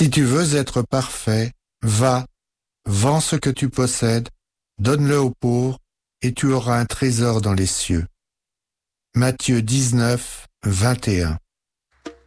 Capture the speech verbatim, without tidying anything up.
Si tu veux être parfait, va, vends ce que tu possèdes, donne-le aux pauvres, et tu auras un trésor dans les cieux. Matthieu dix-neuf, vingt et un.